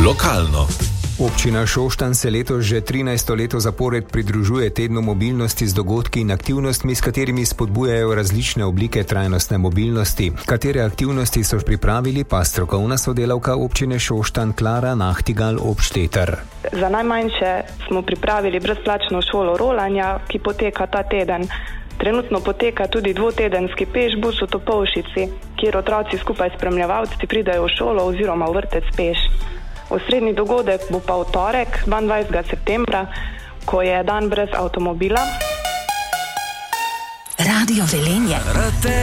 Lokalno. Občina Šoštanj se letos že 13. leto zapored pridružuje tednu mobilnosti z dogodki in aktivnostmi, s katerimi spodbujajo različne oblike trajnostne mobilnosti. Katere aktivnosti so pripravili, pa strokovna sodelavka občine Šoštanj Klara Nahtigal-Obšteter. Za najmanjše smo pripravili brezplačno šolo rolanja, ki poteka ta teden. Trenutno poteka tudi dvotedenski pešbus v Topolšici, kjer otroci skupaj s spremljevalci pridajo v šolo oziroma v vrtec peš. Osrednji dogodek bo pa v torek, 22. septembra, ko je dan brez avtomobila. Radio Velenje.